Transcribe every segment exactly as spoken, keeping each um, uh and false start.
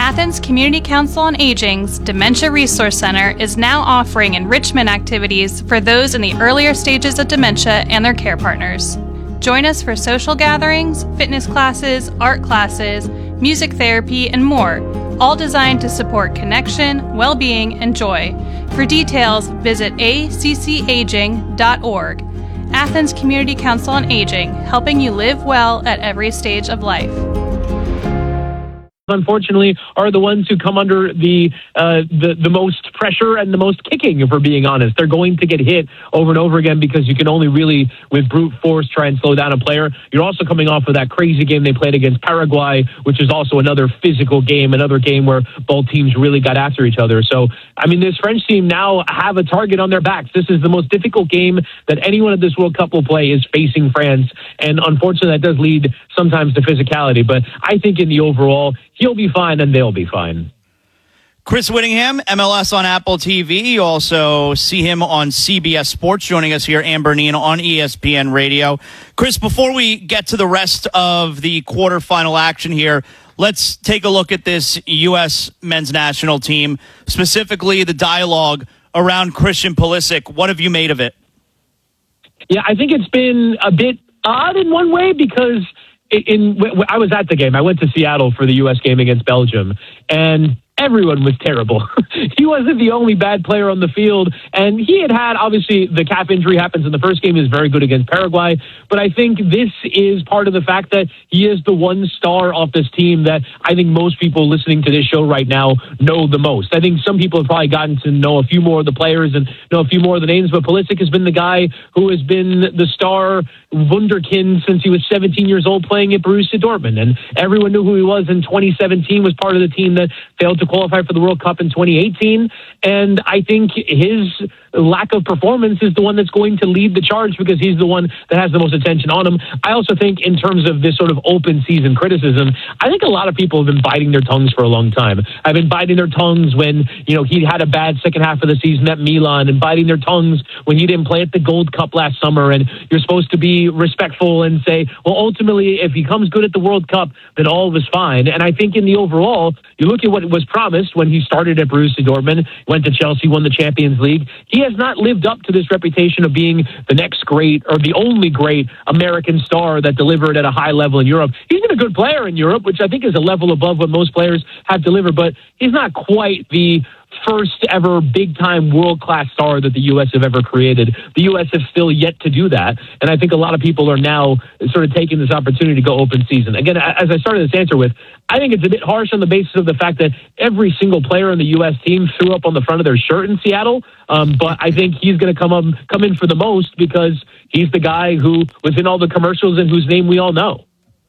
Athens Community Council on Aging's Dementia Resource Center is now offering enrichment activities for those in the earlier stages of dementia and their care partners. Join us for social gatherings, fitness classes, art classes, music therapy, and more, all designed to support connection, well-being, and joy. For details, visit a c c aging dot org. Athens Community Council on Aging, helping you live well at every stage of life. Unfortunately, are the ones who come under the, uh, the the most pressure and the most kicking, if we're being honest. They're going to get hit over and over again because you can only really, with brute force, try and slow down a player. You're also coming off of that crazy game they played against Paraguay, which is also another physical game, another game where both teams really got after each other. So, I mean, this French team now have a target on their backs. This is the most difficult game that anyone at this World Cup will play, is facing France. And unfortunately, that does lead sometimes to physicality. But I think in the overall, he'll be fine and they'll be fine. Chris Whittingham, M L S on Apple T V. You also see him on C B S Sports, joining us here, Ann Bernine on E S P N Radio. Chris, before we get to the rest of the quarterfinal action here, let's take a look at this U S men's national team, specifically the dialogue around Christian Pulisic. What have you made of it? Yeah, I think it's been a bit odd in one way because In, in, I was at the game. I went to Seattle for the U S game against Belgium, and everyone was terrible. He wasn't the only bad player on the field, and he had had, obviously, the calf injury happens in the first game. He was very good against Paraguay, but I think this is part of the fact that he is the one star off this team that I think most people listening to this show right now know the most. I think some people have probably gotten to know a few more of the players and know a few more of the names, but Pulisic has been the guy who has been the star wunderkind since he was seventeen years old playing at Borussia Dortmund, and everyone knew who he was in twenty seventeen, was part of the team that failed to qualify for the World Cup in twenty eighteen, and I think his lack of performance is the one that's going to lead the charge because he's the one that has the most attention on him. I also think in terms of this sort of open season criticism, I think a lot of people have been biting their tongues for a long time. I've been biting their tongues when, you know, he had a bad second half of the season at Milan, and biting their tongues when he didn't play at the Gold Cup last summer, and you're supposed to be respectful and say, well, ultimately, if he comes good at the World Cup, then all was fine. And I think in the overall, you look at what was promised when he started at Borussia Dortmund, went to Chelsea, won the Champions League. He has not lived up to this reputation of being the next great or the only great American star that delivered at a high level in Europe. He's been a good player in Europe, which I think is a level above what most players have delivered, but he's not quite the first ever big-time world-class star that the U S have ever created. The U S have still yet to do that, and I think a lot of people are now sort of taking this opportunity to go open season. Again, as I started this answer with, I think it's a bit harsh on the basis of the fact that every single player on the U S team threw up on the front of their shirt in Seattle, um, but I think he's going to come, um, come in for the most because he's the guy who was in all the commercials and whose name we all know.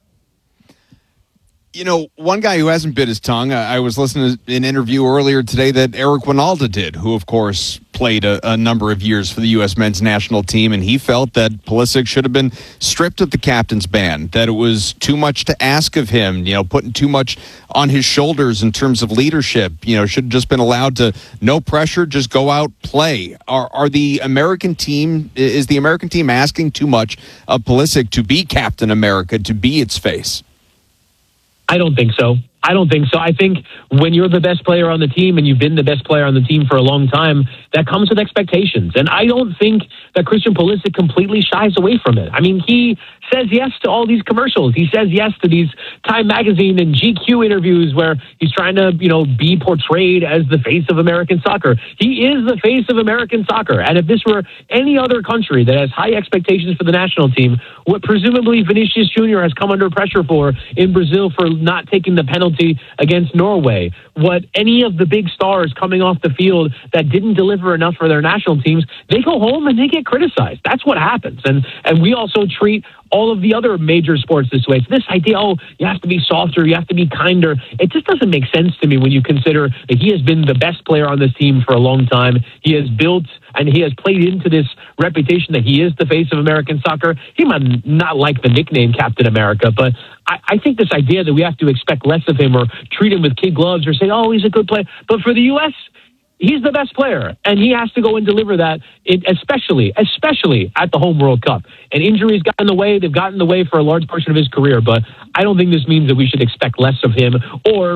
You know, one guy who hasn't bit his tongue, I was listening to an interview earlier today that Eric Winalda did, who, of course, played a, a number of years for the U S men's national team, and he felt that Pulisic should have been stripped of the captain's band, that it was too much to ask of him, you know, putting too much on his shoulders in terms of leadership, you know, should have just been allowed to, no pressure, just go out, play. Are, are the American team, is the American team asking too much of Pulisic to be Captain America, to be its face? I don't think so. I don't think so. I think when you're the best player on the team and you've been the best player on the team for a long time, that comes with expectations. And I don't think that Christian Pulisic completely shies away from it. I mean, he says yes to all these commercials. He says yes to these Time Magazine and G Q interviews where he's trying to, you know, be portrayed as the face of American soccer. He is the face of American soccer. And if this were any other country that has high expectations for the national team, what presumably Vinicius Junior has come under pressure for in Brazil for not taking the penalty against Norway, what any of the big stars coming off the field that didn't deliver enough for their national teams, they go home and they get criticized. That's what happens. And and we also treat all of the other major sports this way. So this idea, oh, you have to be softer, you have to be kinder, it just doesn't make sense to me when you consider that he has been the best player on this team for a long time. He has built and he has played into this reputation that he is the face of American soccer. He might not like the nickname Captain America, but I, I think this idea that we have to expect less of him or treat him with kid gloves or say, oh, he's a good player. But for the U S, he's the best player, and he has to go and deliver that, especially, especially at the home World Cup. And injuries got in the way. They've gotten in the way for a large portion of his career, but I don't think this means that we should expect less of him or